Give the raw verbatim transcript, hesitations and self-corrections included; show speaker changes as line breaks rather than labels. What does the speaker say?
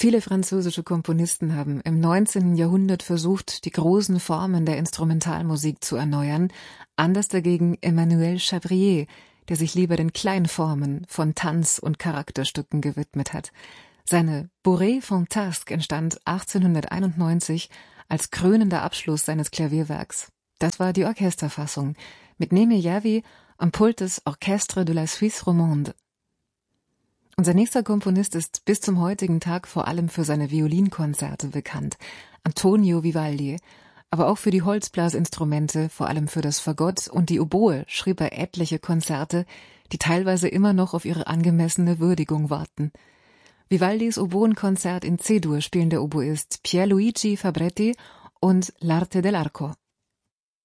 Viele französische Komponisten haben im neunzehnten Jahrhundert versucht, die großen Formen der Instrumentalmusik zu erneuern, anders dagegen Emmanuel Chabrier, der sich lieber den Kleinformen von Tanz- und Charakterstücken gewidmet hat. Seine Bourrée Fantasque entstand achtzehnhunderteinundneunzig als krönender Abschluss seines Klavierwerks. Das war die Orchesterfassung mit Némé Yavi am Pult des Orchestre de la Suisse Romande. Unser nächster Komponist ist bis zum heutigen Tag vor allem für seine Violinkonzerte bekannt, Antonio Vivaldi. Aber auch für die Holzblasinstrumente, vor allem für das Fagott und die Oboe, schrieb er etliche Konzerte, die teilweise immer noch auf ihre angemessene Würdigung warten. Vivaldis Oboenkonzert in C-Dur spielen der Oboist Pierluigi Fabretti und L'Arte dell'Arco.